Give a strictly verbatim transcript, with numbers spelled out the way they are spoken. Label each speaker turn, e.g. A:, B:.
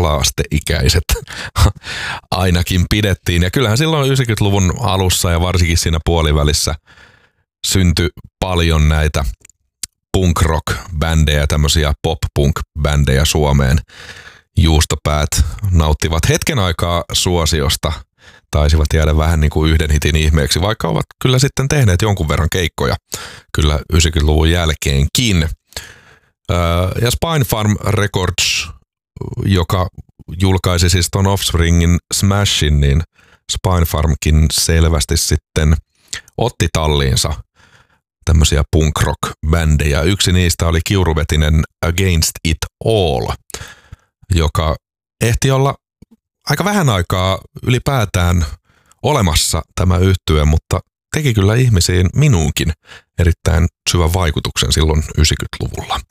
A: ala-asteikäiset ainakin pidettiin. Ja kyllähän silloin yhdeksänkymmentäluvun alussa ja varsinkin siinä puolivälissä syntyi paljon näitä punk-rock-bändejä, tämmöisiä pop-punk-bändejä Suomeen. Juustopäät nauttivat hetken aikaa suosiosta, taisivat jäädä vähän niin kuin yhden hitin ihmeeksi, vaikka ovat kyllä sitten tehneet jonkun verran keikkoja kyllä yhdeksänkymmentäluvun jälkeenkin. Ja Spinefarm Records, joka julkaisi siis ton Offspringin Smashin, niin Spinefarmkin selvästi sitten otti talliinsa tämmöisiä punk-rock-bändejä. Yksi niistä oli kiuruvetinen Against It All, joka ehti olla aika vähän aikaa ylipäätään olemassa tämä yhtye, mutta teki kyllä ihmisiin minuunkin erittäin syvän vaikutuksen silloin yhdeksänkymmentäluvulla.